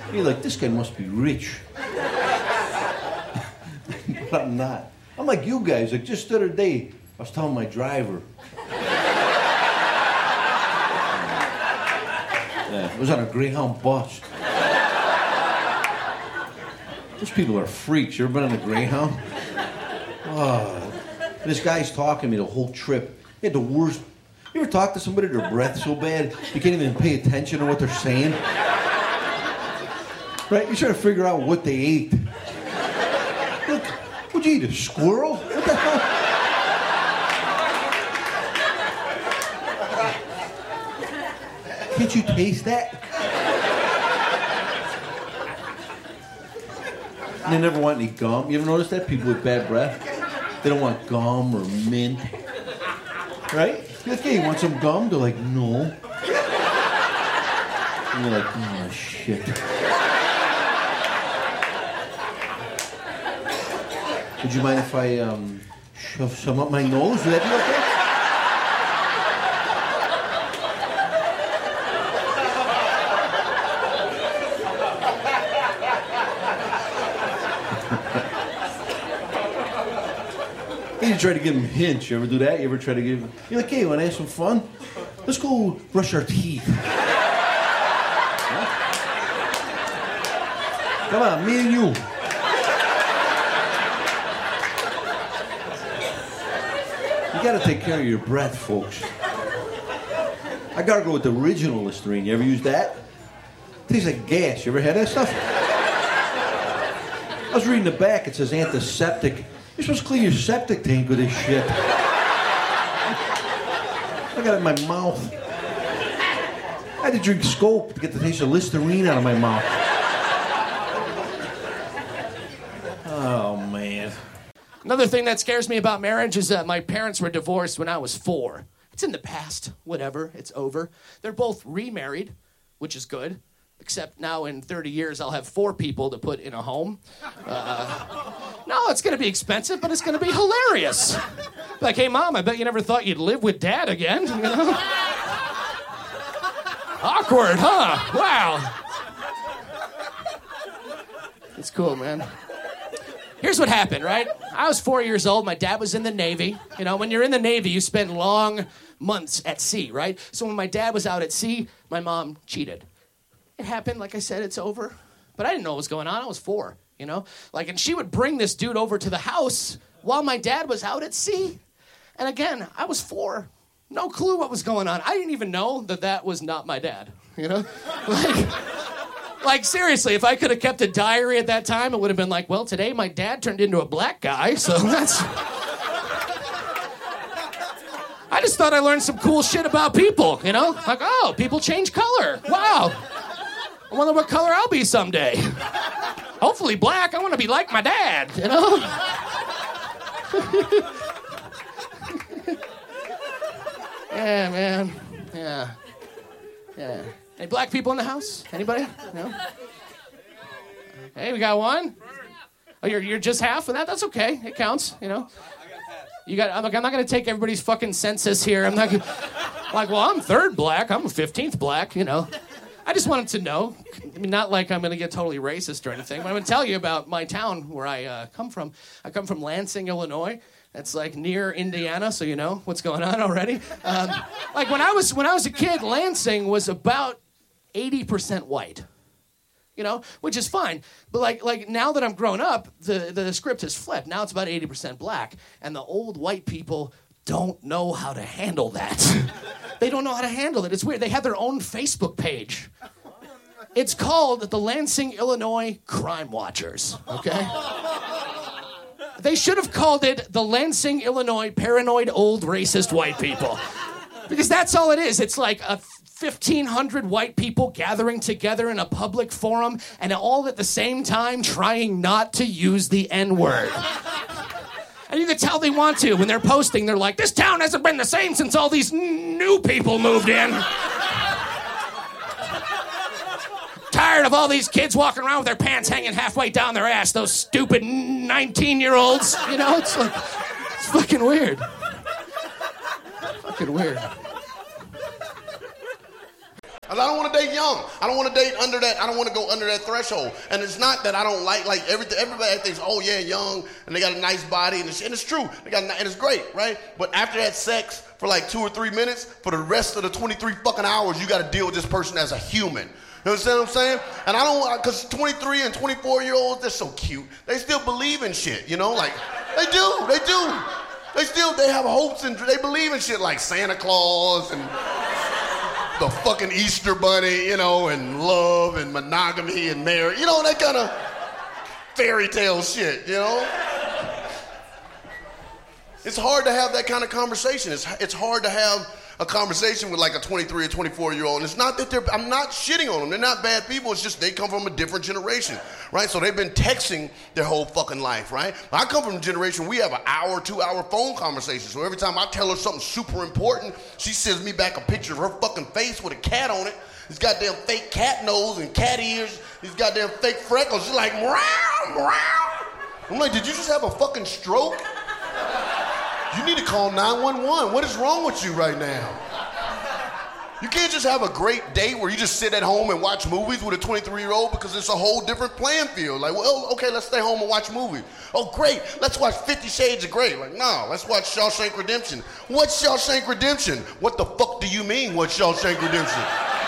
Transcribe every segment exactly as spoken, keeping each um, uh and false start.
You're like, this guy must be rich. But I'm not. I'm like you guys. Like just the other day, I was telling my driver. Yeah, it was on a Greyhound bus. Those people are freaks. You ever been on a Greyhound? Oh, this guy's talking to me the whole trip. He had the worst. You ever talk to somebody, their breath so bad you can't even pay attention to what they're saying? Right? You're trying to figure out what they ate. Look, what'd you eat, a squirrel? What the hell? Can't you taste that? And they never want any gum. You ever notice that? People with bad breath, they don't want gum or mint. Right? You're like, hey, you want some gum? They're like, no. And you're like, oh, shit. Would you mind if I um, shove some up my nose? Would that be okay? You try to give him hints. You ever do that? You ever try to give him... You're like, hey, want to have some fun? Let's go brush our teeth. Huh? Come on, me and you. You got to take care of your breath, folks. I got to go with the original Listerine. You ever use that? It tastes like gas. You ever had that stuff? I was reading the back. It says antiseptic. You're supposed to clean your septic tank with this shit. I got it in my mouth. I had to drink Scope to get the taste of Listerine out of my mouth. Oh, man. Another thing that scares me about marriage is that my parents were divorced when I was four. It's in the past. Whatever. It's over. They're both remarried, which is good. Except now in thirty years, I'll have four people to put in a home. Uh, no, it's going to be expensive, but it's going to be hilarious. Like, hey, Mom, I bet you never thought you'd live with Dad again. You know? Awkward, huh? Wow. It's cool, man. Here's what happened, right? I was four years old. My dad was in the Navy. You know, when you're in the Navy, you spend long months at sea, right? So when my dad was out at sea, my mom cheated. It happened, like I said, it's over. But I didn't know what was going on. I was four, you know? Like, and she would bring this dude over to the house while my dad was out at sea. And again, I was four. No clue what was going on. I didn't even know that that was not my dad, you know? Like, like seriously, if I could have kept a diary at that time, it would have been like, well, today my dad turned into a black guy, so that's... I just thought I learned some cool shit about people, you know? Like, oh, people change color. Wow. I wonder what color I'll be someday. Hopefully black. I want to be like my dad, you know? Yeah, man. Yeah. Yeah. Any black people in the house? Anybody? No? Hey, we got one? Oh, you're you're just half of that? That's okay. It counts, you know? You got. I'm, like, I'm not going to take everybody's fucking census here. I'm not gonna, like, well, I'm third black. I'm fifteenth black, you know? I just wanted to know. I mean, not like I'm going to get totally racist or anything, but I'm going to tell you about my town where I uh, come from. I come from Lansing, Illinois. That's like near Indiana, so you know what's going on already. Um, like when I was when I was a kid, Lansing was about eighty percent white, you know, which is fine. But like like now that I'm grown up, the the script has flipped. Now it's about eighty percent black, and the old white people don't know how to handle that. They don't know how to handle it. It's weird. They have their own Facebook page. It's called the Lansing, Illinois Crime Watchers, okay? They should have called it the Lansing, Illinois Paranoid Old Racist White People. Because that's all it is. It's like a fifteen hundred white people gathering together in a public forum and all at the same time trying not to use the N-word. And you can tell they want to. When they're posting, they're like, this town hasn't been the same since all these n- new people moved in. Tired of all these kids walking around with their pants hanging halfway down their ass. Those stupid nineteen-year-olds. You know, it's like, it's fucking weird. Fucking weird. I don't want to date young. I don't want to date under that. I don't want to go under that threshold. And it's not that I don't like, like everything. Everybody thinks, oh yeah, young, and they got a nice body, and it's, and it's true. They got, and it's great, right? But after that sex for like two or three minutes, for the rest of the twenty-three fucking hours, you got to deal with this person as a human. You understand what I'm saying? And I don't, because twenty-three and twenty-four year olds, they're so cute. They still believe in shit, you know? Like, they do, they do. They still, they have hopes and they believe in shit like Santa Claus and the fucking Easter Bunny, you know, and love and monogamy and marriage, you know, that kind of fairy tale shit, you know? It's hard to have that kind of conversation. It's, it's hard to have a conversation with like a twenty-three or twenty-four year old. And it's not that they're, I'm not shitting on them. They're not bad people. It's just they come from a different generation, right? So they've been texting their whole fucking life, right? I come from a generation, we have an hour, two hour phone conversation. So every time I tell her something super important, she sends me back a picture of her fucking face with a cat on it. This goddamn fake cat nose and cat ears. These goddamn fake freckles. She's like, meow, meow. I'm like, did you just have a fucking stroke? You need to call nine one one. What is wrong with you right now? You can't just have a great date where you just sit at home and watch movies with a twenty-three year old because it's a whole different playing field. Like, well, okay, let's stay home and watch movies. Oh, great, let's watch Fifty Shades of Grey. Like, no, let's watch Shawshank Redemption. What's Shawshank Redemption? What the fuck do you mean, what's Shawshank Redemption?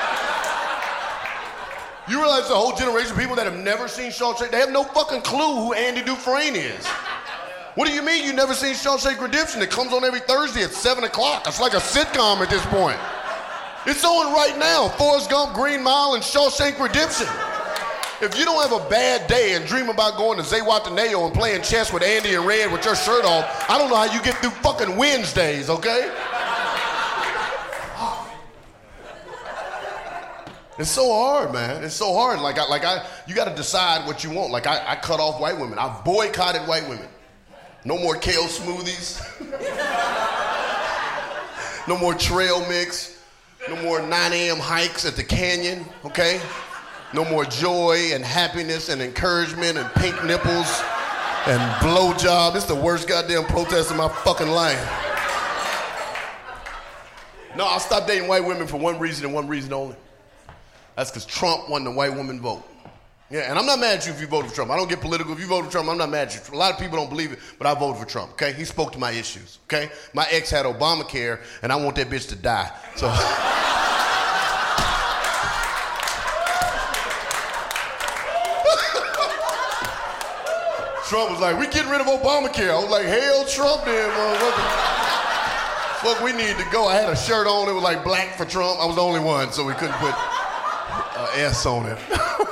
You realize the whole generation of people that have never seen Shawshank, they have no fucking clue who Andy Dufresne is. What do you mean you never seen Shawshank Redemption? It comes on every Thursday at seven o'clock. It's like a sitcom at this point. It's on right now. Forrest Gump, Green Mile, and Shawshank Redemption. If you don't have a bad day and dream about going to Zihuatanejo and playing chess with Andy and Red with your shirt off, I don't know how you get through fucking Wednesdays, okay? It's so hard, man. It's so hard. Like, I, like I, you got to decide what you want. Like, I, I cut off white women. I boycotted white women. No more kale smoothies. No more trail mix. No more nine a.m. hikes at the canyon, okay? No more joy and happiness and encouragement and pink nipples and blowjob. This is the worst goddamn protest of my fucking life. No, I stopped dating white women for one reason and one reason only. That's because Trump won the white woman vote. Yeah, and I'm not mad at you if you voted for Trump. I don't get political. If you voted for Trump, I'm not mad at you. A lot of people don't believe it, but I voted for Trump, okay? He spoke to my issues, okay? My ex had Obamacare, and I want that bitch to die. So... Trump was like, we getting rid of Obamacare. I was like, hell Trump then, motherfucker. Fuck, we need to go. I had a shirt on, it was like black for Trump. I was the only one, so we couldn't put an S on it.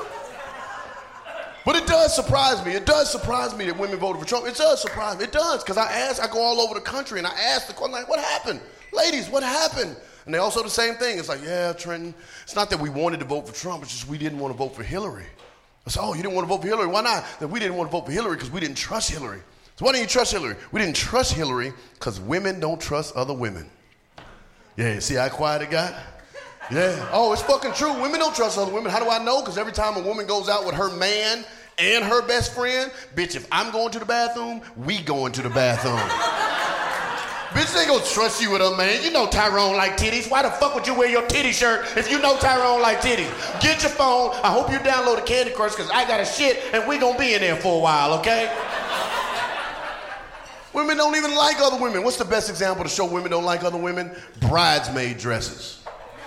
But it does surprise me. It does surprise me that women voted for Trump. It does surprise me. It does, because I ask, I go all over the country and I ask the question, like, what happened? Ladies, what happened? And they also the same thing. It's like, yeah, Trenton, it's not that we wanted to vote for Trump, it's just we didn't want to vote for Hillary. I said, oh, you didn't want to vote for Hillary? Why not? That we didn't want to vote for Hillary because we didn't trust Hillary. So why didn't you trust Hillary? We didn't trust Hillary because women don't trust other women. Yeah, see how quiet it got? Yeah. Oh, it's fucking true. Women don't trust other women. How do I know? Because every time a woman goes out with her man and her best friend, bitch, if I'm going to the bathroom, we going to the bathroom. Bitch, they gonna trust you with her man. You know Tyrone like titties. Why the fuck would you wear your titty shirt if you know Tyrone like titties? Get your phone. I hope you download a Candy Crush because I got a shit and we gonna be in there for a while, okay? Women don't even like other women. What's the best example to show women don't like other women? Bridesmaid dresses.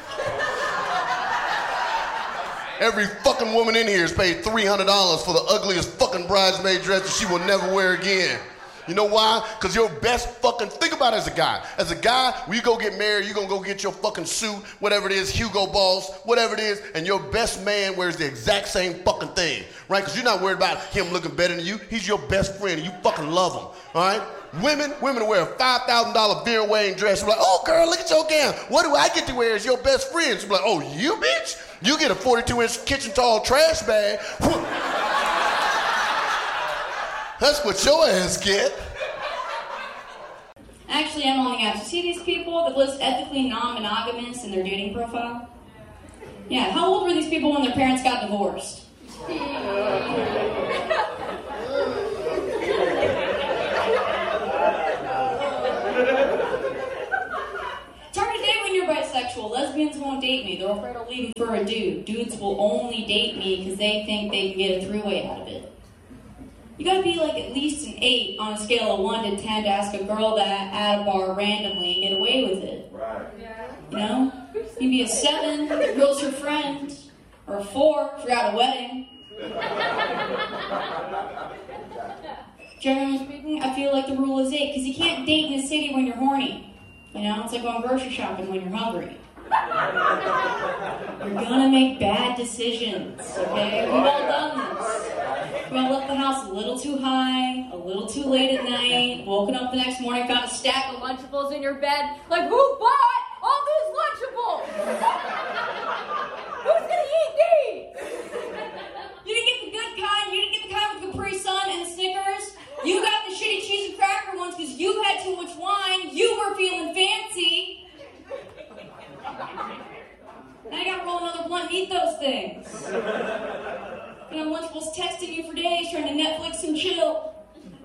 Every fucking woman in here has paid three hundred dollars for the ugliest fucking bridesmaid dress that she will never wear again. You know why? Because your best fucking, think about it as a guy. As a guy, when you go get married, you're going to go get your fucking suit, whatever it is, Hugo Boss, whatever it is, and your best man wears the exact same fucking thing, right? Because you're not worried about him looking better than you. He's your best friend, and you fucking love him, all right? Women, women wear a five thousand dollars Vera Wang dress. You're like, oh, girl, look at your gown. What do I get to wear as your best friend? She's like, oh, you, bitch? You get a forty-two inch kitchen tall trash bag. That's what your ass get. Actually, I'm on the app. You see these people that list ethically non-monogamous in their dating profile? Yeah, how old were these people when their parents got divorced? It's hard to date when you're bisexual. bisexual. Lesbians won't date me. They're afraid I'll leave them for a dude. Dudes will only date me because they think they can get a three-way out of it. You gotta be like at least an eight on a scale of one to ten to ask a girl that at a bar randomly and get away with it. Right. You know? You can be a seven if the girl's your friend. Or a four if you're at a wedding. Generally speaking, I feel like the rule is eight, because you can't date in a city when you're horny. You know, it's like going grocery shopping when you're hungry. You're gonna make bad decisions, okay? We've all done this. We all left the house a little too high, a little too late at night, woken up the next morning, found a stack of Lunchables in your bed. Like, who bought all these Lunchables? Who's gonna eat these? You didn't get the good kind, you didn't get the kind with Capri Sun and the Snickers. You got the shitty cheese and cracker ones because you had too much wine, you were feeling fancy. Now you gotta roll another blunt and eat those things. You know, Lunchables texting you for days, trying to Netflix and chill.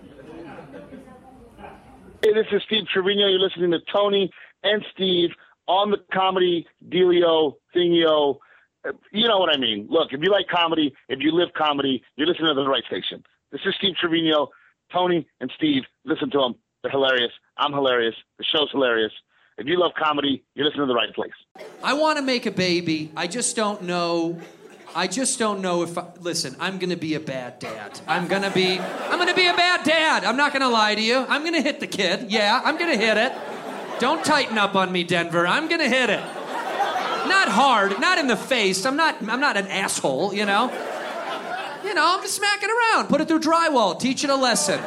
Hey, this is Steve Trevino. You're listening to Tony and Steve on the comedy dealio thingio. You know what I mean. Look, if you like comedy, if you live comedy, you're listening to the right station. This is Steve Trevino. Tony and Steve, listen to them. They're hilarious. I'm hilarious. The show's hilarious. If you love comedy, you're listening to the right place. I want to make a baby. I just don't know. I just don't know if I, listen, I'm going to be a bad dad. I'm going to be I'm going to be a bad dad. I'm not going to lie to you. I'm going to hit the kid. Yeah, I'm going to hit it. Don't tighten up on me, Denver. I'm going to hit it. Not hard, not in the face. I'm not I'm not an asshole, you know. You know, I'm just smacking around. Put it through drywall. Teach it a lesson.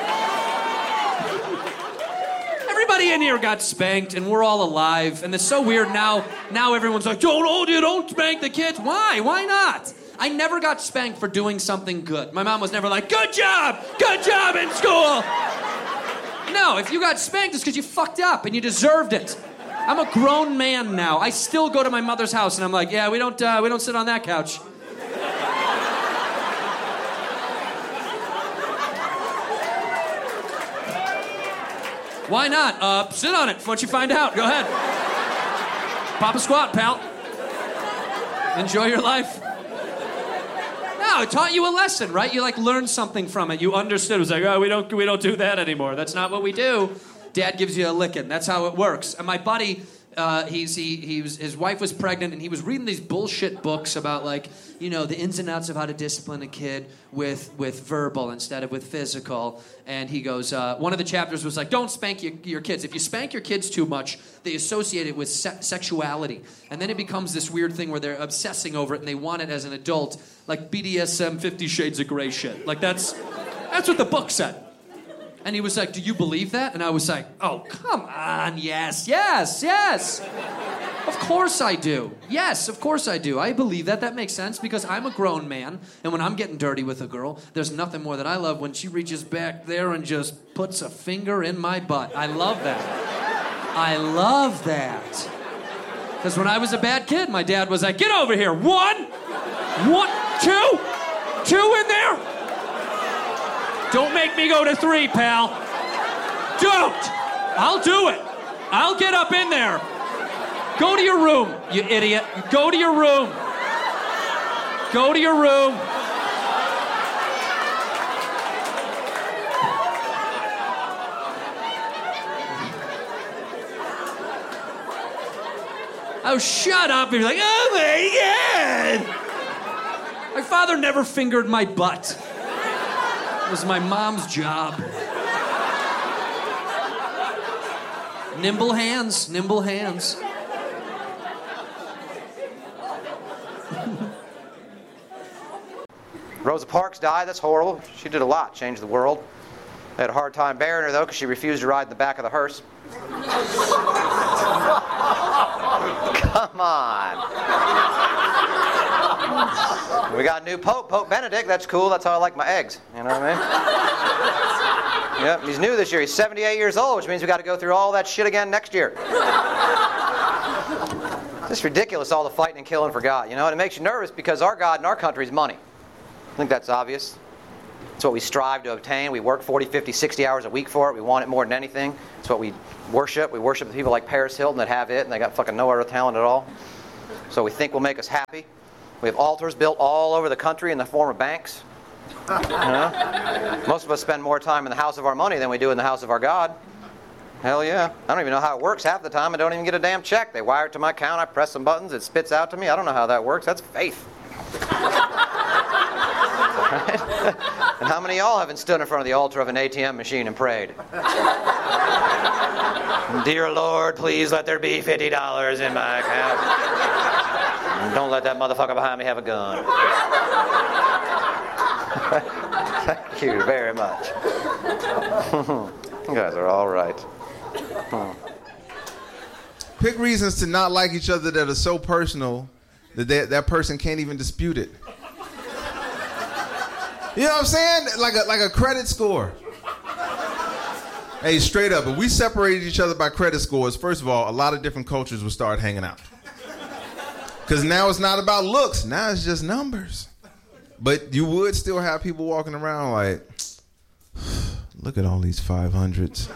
Everybody in here got spanked, and we're all alive. And it's so weird now. Now everyone's like, don't hold you, don't spank the kids. Why? Why not? I never got spanked for doing something good. My mom was never like, good job, good job in school. No, if you got spanked, it's because you fucked up and you deserved it. I'm a grown man now. I still go to my mother's house, and I'm like, yeah, we don't, uh, we don't sit on that couch. Why not? Uh, sit on it. Once you find out, go ahead. Pop a squat, pal. Enjoy your life. No, it taught you a lesson, right? You like learned something from it. You understood. It was like, oh, we don't, we don't do that anymore. That's not what we do. Dad gives you a licking. That's how it works. And my buddy, uh, he's he he was his wife was pregnant, and he was reading these bullshit books about, like, you know, the ins and outs of how to discipline a kid with with verbal instead of with physical. And he goes, uh, one of the chapters was like, don't spank your, your kids. If you spank your kids too much, they associate it with se- sexuality, and then it becomes this weird thing where they're obsessing over it and they want it as an adult, like B D S M, Fifty Shades of Grey shit. Like that's that's what the book said. And he was like, do you believe that? And I was like, oh, come on, yes, yes, yes. Of course I do. Yes, of course I do. I believe that. That makes sense because I'm a grown man, and when I'm getting dirty with a girl, there's nothing more that I love when she reaches back there and just puts a finger in my butt. I love that. I love that. Because when I was a bad kid, my dad was like, get over here. One, one, two, two in there. Don't make me go to three, pal. Don't. I'll do it. I'll get up in there. Go to your room, you idiot. Go to your room. Go to your room. Oh, shut up. And you're like, oh my God. My father never fingered my butt. It was my mom's job. Nimble hands, nimble hands. Rosa Parks died. That's horrible. She did a lot, changed the world. I had a hard time bearing her, though, because she refused to ride in the back of the hearse. Come on. We got a new Pope, Pope Benedict. That's cool. That's how I like my eggs. You know what I mean? Yep, he's new this year. He's seventy-eight years old, which means we got to go through all that shit again next year. It's just ridiculous, all the fighting and killing for God, you know? And it makes you nervous because our God in our country is money. I think that's obvious. It's what we strive to obtain. We work forty, fifty, sixty hours a week for it. We want it more than anything. It's what we worship. We worship the people like Paris Hilton that have it, and they got fucking no other talent at all. So we think will make us happy. We have altars built all over the country in the form of banks. You know? Most of us spend more time in the house of our money than we do in the house of our God. Hell yeah. I don't even know how it works half the time. I don't even get a damn check. They wire it to my account. I press some buttons. It spits out to me. I don't know how that works. That's faith. Right? And how many of y'all haven't stood in front of the altar of an A T M machine and prayed? Dear Lord, please let there be fifty dollars in my account. And don't let that motherfucker behind me have a gun. Thank you very much. You guys are all right. Pick reasons to not like each other that are so personal that that, that person can't even dispute it. You know what I'm saying? Like a like a credit score. Hey, straight up, if we separated each other by credit scores, first of all, a lot of different cultures would start hanging out. Because now it's not about looks. Now it's just numbers. But you would still have people walking around like, look at all these five hundreds.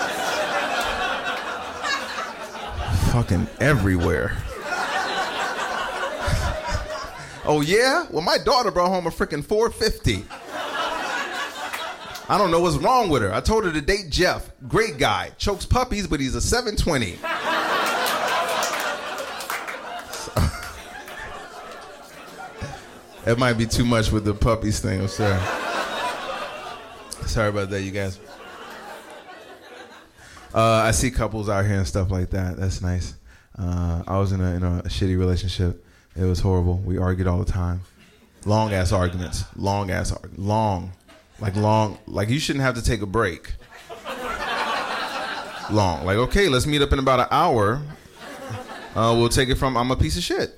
Fucking everywhere. Oh yeah? Well, my daughter brought home a freaking four fifty. I don't know what's wrong with her. I told her to date Jeff. Great guy. Chokes puppies, but he's a seven twenty. That might be too much with the puppies thing. I'm sorry. Sorry about that, you guys. Uh, I see couples out here and stuff like that. That's nice. Uh, I was in a, in a shitty relationship. It was horrible. We argued all the time. Long ass arguments. Long ass arguments. Long. Like long. Like you shouldn't have to take a break. Long. Like, okay, let's meet up in about an hour. Uh, we'll take it from I'm a piece of shit.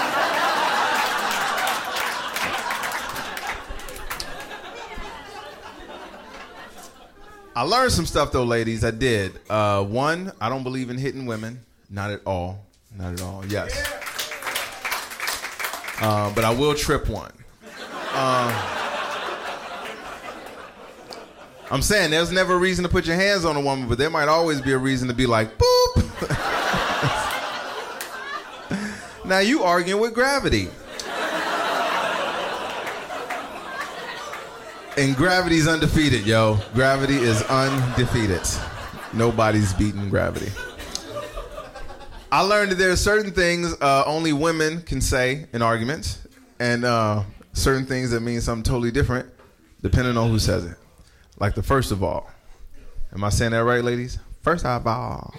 I learned some stuff though, ladies. I did. Uh, one, I don't believe in hitting women. Not at all. Not at all. Yes. Uh, but I will trip one. Uh, I'm saying there's never a reason to put your hands on a woman, but there might always be a reason to be like, boop. Now you arguing with gravity. And gravity's undefeated, yo. Gravity is undefeated. Nobody's beating gravity. I learned that there are certain things uh, only women can say in arguments, and uh, certain things that mean something totally different depending on who says it. Like the first of all. Am I saying that right, ladies? First of all.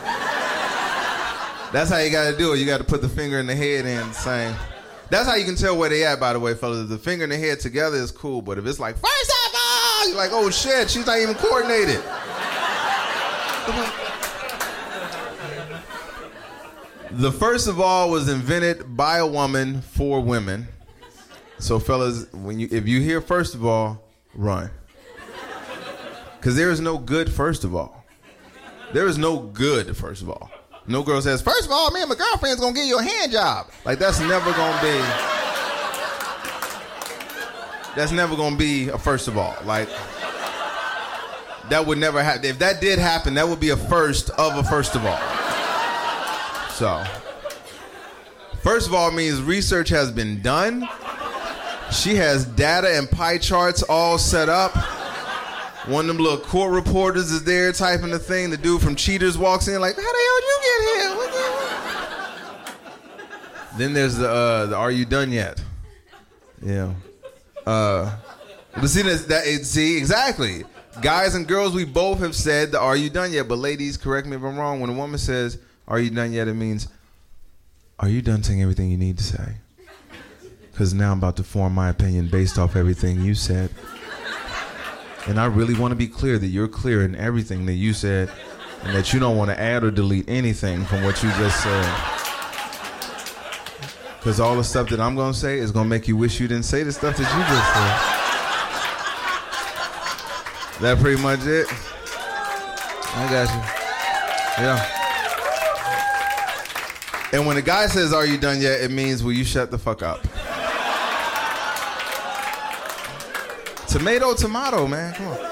That's how you got to do it. You got to put the finger in the head and saying. That's how you can tell where they at, by the way, fellas. If the finger and the head together is cool, but if it's like, first of all, you're like, oh shit, she's not even coordinated. The first of all was invented by a woman for women. So fellas, when you if you hear first of all, run. Because there is no good first of all. There is no good first of all. No girl says, first of all, me and my girlfriend's gonna give you a hand job. Like that's never gonna be. That's never gonna be a first of all. Like that would never happen. If that did happen, that would be a first of a first of all. So, first of all means research has been done. She has data and pie charts all set up. One of them little court reporters is there typing the thing. The dude from Cheaters walks in like, how the hell you get here? What the Then there's the uh, the Are You Done Yet? Yeah. Uh, but see, that, that, see, exactly. Guys and girls, we both have said the Are You Done Yet? But ladies, correct me if I'm wrong. When a woman says, are you done yet? It means, are you done saying everything you need to say? Because now I'm about to form my opinion based off everything you said. And I really want to be clear that you're clear in everything that you said and that you don't want to add or delete anything from what you just said. Because all the stuff that I'm going to say is going to make you wish you didn't say the stuff that you just said. That pretty much it? I got you. Yeah. And when a guy says, are you done yet? It means, will you shut the fuck up? Tomato, tomato, man. Come on.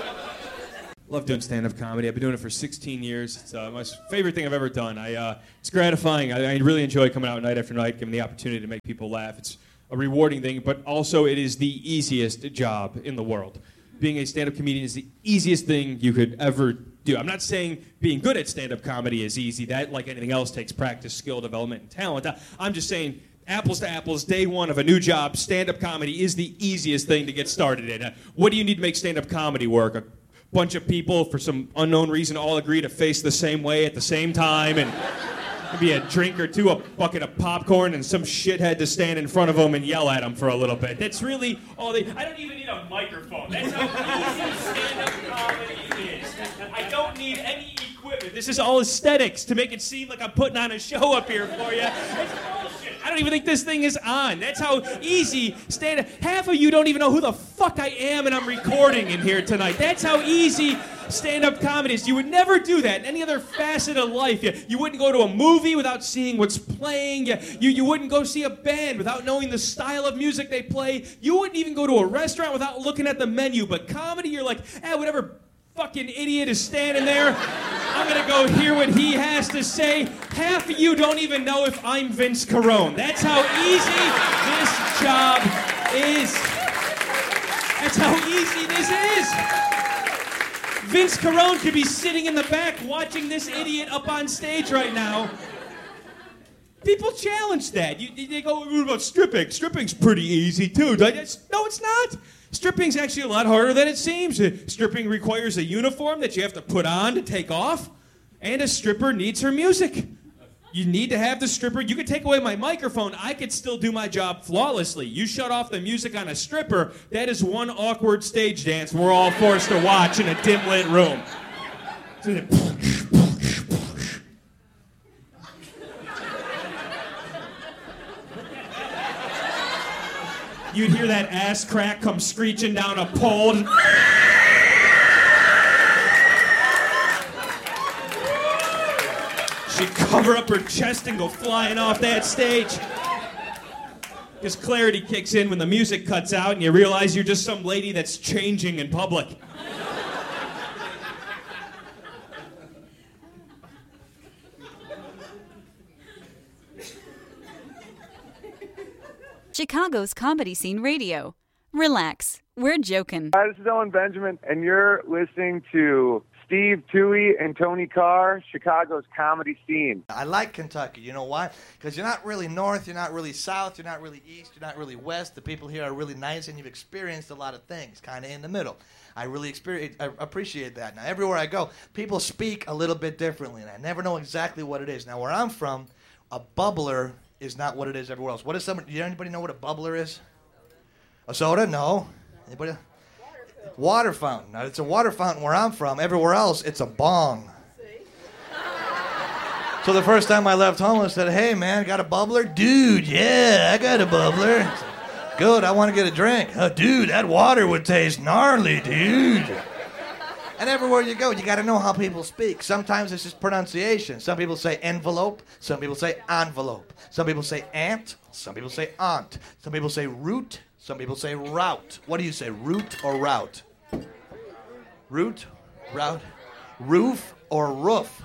Love doing stand-up comedy. I've been doing it for sixteen years. It's uh, my favorite thing I've ever done. I, uh, it's gratifying. I, I really enjoy coming out night after night, given the opportunity to make people laugh. It's a rewarding thing, but also it is the easiest job in the world. Being a stand-up comedian is the easiest thing you could ever do. I'm not saying being good at stand-up comedy is easy. That, like anything else, takes practice, skill, development, and talent. I'm just saying, apples to apples, day one of a new job, stand-up comedy is the easiest thing to get started in. Uh, what do you need to make stand-up comedy work? A bunch of people, for some unknown reason, all agree to face the same way at the same time, and maybe a drink or two, a bucket of popcorn, and some shithead to stand in front of them and yell at them for a little bit. That's really all they... I don't even need a microphone. That's how easy stand-up comedy is. I don't need any equipment. This is all aesthetics to make it seem like I'm putting on a show up here for you. It's bullshit. I don't even think this thing is on. That's how easy stand-up... Half of you don't even know who the fuck I am and I'm recording in here tonight. That's how easy stand-up comedy is. You would never do that in any other facet of life. You, you wouldn't go to a movie without seeing what's playing. You, you, you wouldn't go see a band without knowing the style of music they play. You wouldn't even go to a restaurant without looking at the menu. But comedy, you're like, eh, whatever fucking idiot is standing there, I'm gonna go hear what he has to say. Half of you don't even know if I'm Vince Carone. That's how easy this job is. That's how easy this is. Vince Carone could be sitting in the back watching this idiot up on stage right now. People challenge that. You, they go, what about stripping? Stripping's pretty easy, too. No, it's not. Stripping's actually a lot harder than it seems. Stripping requires a uniform that you have to put on to take off, and a stripper needs her music. You need to have the stripper. You could take away my microphone. I could still do my job flawlessly. You shut off the music on a stripper, that is one awkward stage dance we're all forced to watch in a dim-lit room. You'd hear that ass crack come screeching down a pole. She'd cover up her chest and go flying off that stage. Because clarity kicks in when the music cuts out and you realize you're just some lady that's changing in public. Chicago's Comedy Scene Radio. Relax, we're joking. Hi, this is Owen Benjamin, and you're listening to Steve Toohey and Tony Carr, Chicago's Comedy Scene. I like Kentucky. You know why? Because you're not really north, you're not really south, you're not really east, you're not really west. The people here are really nice, and you've experienced a lot of things, kind of in the middle. I really experience, I appreciate that. Now, everywhere I go, people speak a little bit differently, and I never know exactly what it is. Now, where I'm from, a bubbler is not what it is everywhere else. What is somebody? Does anybody know what a bubbler is? A soda? No. Anybody? Water fountain. Now, it's a water fountain where I'm from. Everywhere else, it's a bong. So the first time I left home, I said, "Hey man, got a bubbler?" "Dude, yeah, I got a bubbler." "Good, I want to get a drink." "Oh, dude, that water would taste gnarly, dude." And everywhere you go, you got to know how people speak. Sometimes it's just pronunciation. Some people say envelope. Some people say envelope. Some people say aunt. Some people say aunt. Some people say root. Some people say route. What do you say, root or route? Root, route, roof or roof?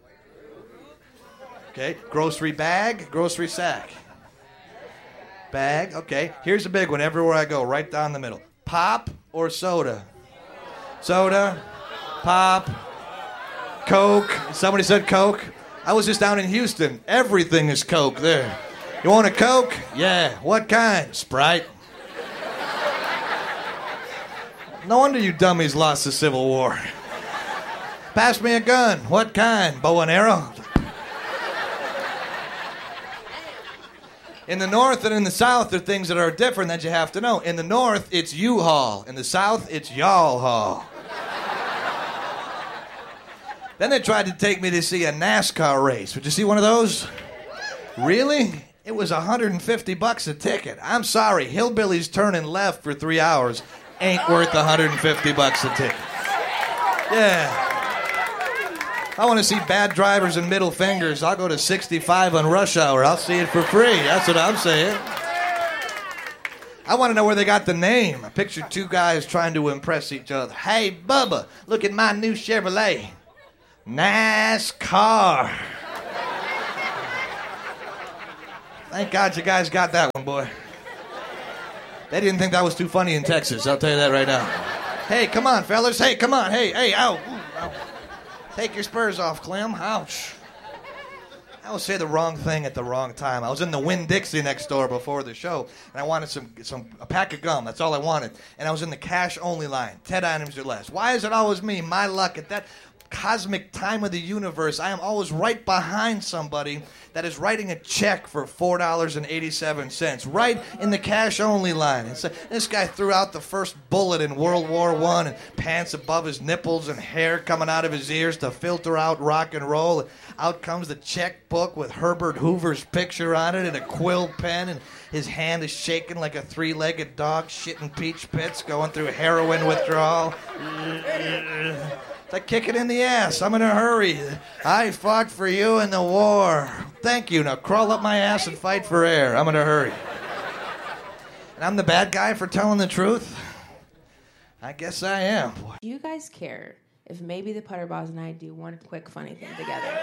Okay, grocery bag, grocery sack. Bag, okay. Here's a big one everywhere I go, right down the middle. Pop or soda? Soda. Pop, Coke. Somebody said Coke. I was just down in Houston. Everything is Coke there. You want a Coke? Yeah. What kind? Sprite. No wonder you dummies lost the Civil War. Pass me a gun. What kind? Bow and arrow? In the North and in the South, there are things that are different that you have to know. In the North, it's U-Haul. In the South, it's Y'all Haul. Then they tried to take me to see a NASCAR race. Would you see one of those? Really? It was one hundred fifty bucks a ticket. I'm sorry, hillbillies turning left for three hours ain't worth one hundred fifty bucks a ticket. Yeah. I want to see bad drivers and middle fingers. I'll go to sixty-five on rush hour. I'll see it for free. That's what I'm saying. I want to know where they got the name. I picture two guys trying to impress each other. Hey, Bubba, look at my new Chevrolet. Nice car. Thank God you guys got that one, boy. They didn't think that was too funny in Texas, I'll tell you that right now. Hey, come on, fellas. Hey, come on. Hey, hey, ow. Ooh, ow. Take your spurs off, Clem. Ouch. I always say the wrong thing at the wrong time. I was in the Winn-Dixie next door before the show, and I wanted some, some a pack of gum. That's all I wanted. And I was in the cash-only line, ten items or less. Why is it always me? My luck at that cosmic time of the universe, I am always right behind somebody that is writing a check for four dollars and eighty-seven cents, right in the cash-only line. And so this guy threw out the first bullet in World War One, and pants above his nipples and hair coming out of his ears to filter out rock and roll. Out comes the checkbook with Herbert Hoover's picture on it and a quill pen, and his hand is shaking like a three-legged dog shitting peach pits going through heroin withdrawal. It's like kicking in the ass. I'm in a hurry. I fought for you in the war. Thank you. Now crawl up my ass and fight for air. I'm in a hurry. And I'm the bad guy for telling the truth? I guess I am. Do you guys care if maybe the Putterballs and I do one quick funny thing together?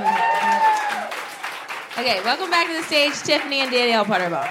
Okay, welcome back to the stage, Tiffany and Danielle Putterball.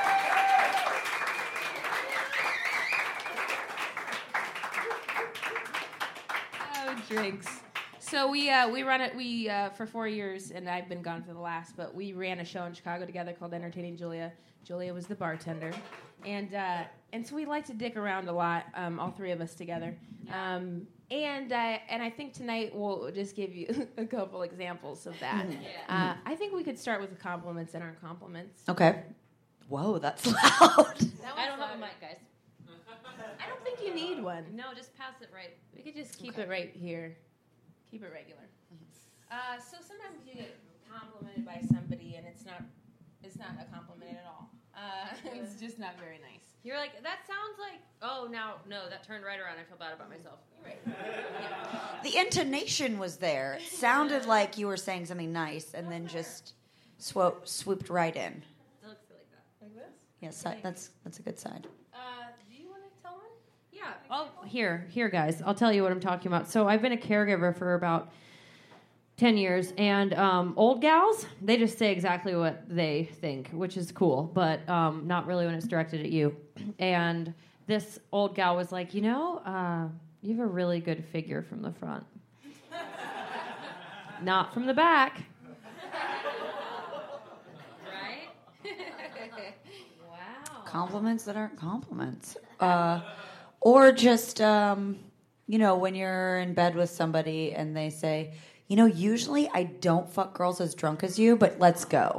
Drinks. So we uh, we run it we uh, for four years, and I've been gone for the last. But we ran a show in Chicago together called Entertaining Julia. Julia was the bartender, and uh, and so we like to dick around a lot, um, all three of us together. Um, and uh, and I think tonight we'll just give you a couple examples of that. Uh, I think we could start with the compliments that aren't compliments. Okay. Whoa, that's loud. I don't have a mic, guys. I don't think you need one. No, just pass it right. We could just keep Okay. it right here. Keep it regular. Uh, so sometimes you get complimented by somebody and it's not it's not a compliment at all. Uh, it's just not very nice. You're like, that sounds like, oh, now, no, that turned right around. I feel bad about myself. Right. The intonation was there. It sounded like you were saying something nice and then just swo- swooped right in. It looks like that. Like this? Yes, that, that's that's a good side. Uh, do you want to tell one? Yeah. Oh, here, here, guys. I'll tell you what I'm talking about. So I've been a caregiver for about ten years, and um, old gals, they just say exactly what they think, which is cool, but um, not really when it's directed at you. And this old gal was like, you know, uh, you have a really good figure from the front. Not from the back. Right? Wow. Compliments that aren't compliments. Uh, or just, um, you know, when you're in bed with somebody and they say, you know, usually I don't fuck girls as drunk as you, but let's go.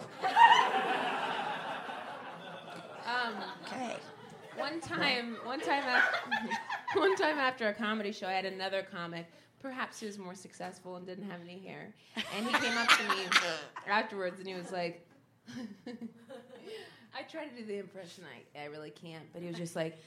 Um, okay. One time, one time, after, one time after a comedy show, I had another comic, perhaps who was more successful and didn't have any hair, and he came up to me afterwards and he was like, I tried to do the impression, I, I really can't, but he was just like,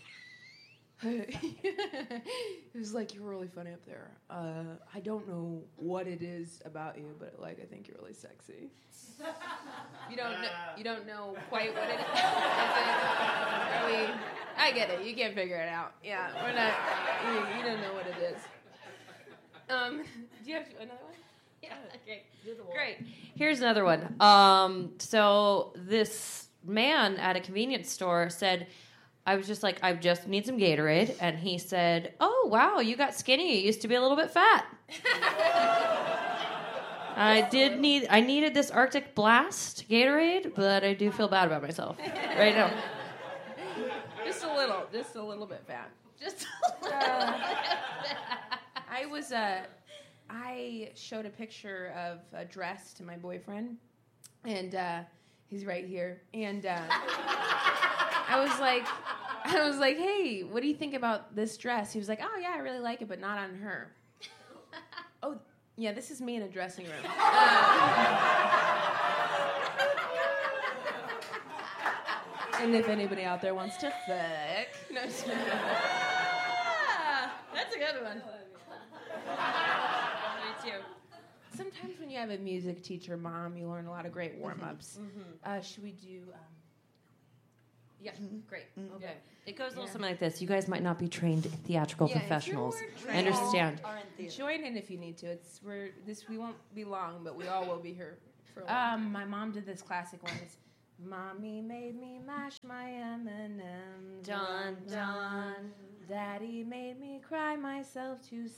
it was like, you're really funny up there. Uh, I don't know what it is about you, but like I think you're really sexy. You don't know, you don't know quite what it is. Are we? I get it. You can't figure it out. Yeah, we're not. You, you don't know what it is. Um, do you have another one? Yeah. Okay. Do the wall. Great. Here's another one. Um, so this man at a convenience store said, I was just like, I just need some Gatorade. And he said, oh, wow, you got skinny. You used to be a little bit fat. I did need, I needed this Arctic Blast Gatorade, but I do feel bad about myself right now. Just a little, just a little bit fat. Just a little uh, I was, uh, I showed a picture of a dress to my boyfriend, and uh, he's right here. And uh, I was like, I was like, hey, what do you think about this dress? He was like, oh yeah, I really like it, but not on her. Oh, yeah, this is me in a dressing room. Uh, and if anybody out there wants to fuck, no, just kidding. Ah, that's a good one. Me too. Sometimes when you have a music teacher mom, you learn a lot of great warm-ups. Mm-hmm. Uh, should we do... Um, Yeah, great. Okay. Yeah. It goes a little Yeah. something like this. You guys might not be trained theatrical Yeah, if you professionals. weren't I trained- understand. Join in if you need to. It's we're this we won't be long, but we all will be here for a while. Um, my mom did this classic one. It's Mommy made me mash my M and M's. Dun, dun. Daddy made me cry myself to